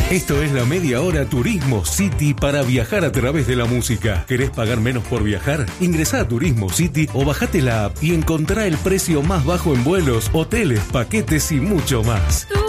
Esto es la media hora Turismo City para viajar a través de la música. ¿Querés pagar menos por viajar? Ingresá a Turismo City o bajate la app y encontrá el precio más bajo en vuelos, hoteles, paquetes y mucho más.